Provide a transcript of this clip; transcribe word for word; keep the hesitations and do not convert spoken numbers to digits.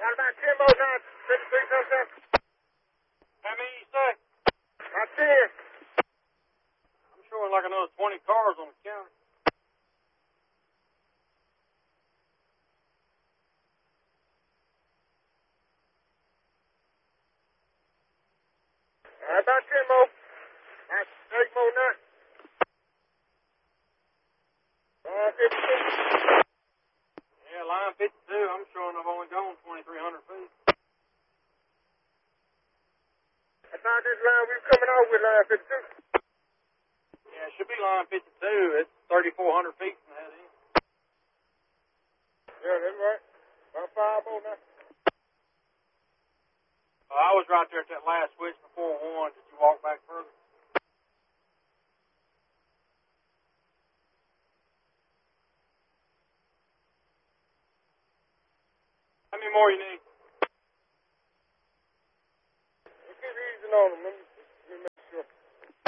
about ten more now. fifty-three comes up. How many you say? About ten. I'm showing like another twenty cars on the counter. Uh, about ten more. About eight more now. Uh, fifty-two. Yeah, line fifty-two. I'm showing I've only gone twenty-three hundred feet. I thought this line we were coming out with line fifty-two. Yeah, it should be line fifty-two. It's thirty-four hundred feet from that end. Yeah, that's right. About five more now. Oh, I was right there at that last switch before one. Did you walk back further? How many more you need? Keep easing on them. Let me see.